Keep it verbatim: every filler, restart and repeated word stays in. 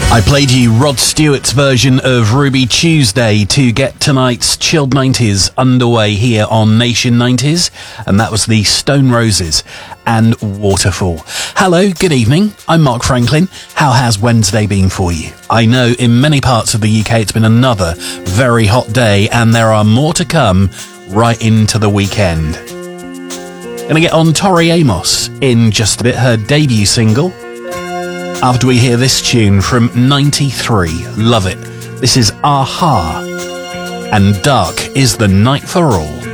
I played you Rod Stewart's version of Ruby Tuesday to get tonight's Chilled nineties underway here on Nation nineties, and that was the Stone Roses and Waterfall. Hello, good evening, I'm Mark Franklin. How has Wednesday been for you? I know in many parts of the U K it's been another very hot day, and there are more to come right into the weekend. Gonna get on Tori Amos in just a bit, her debut single, after we hear this tune from ninety-three. Love it. This is Aha, and Dark is the Night for All.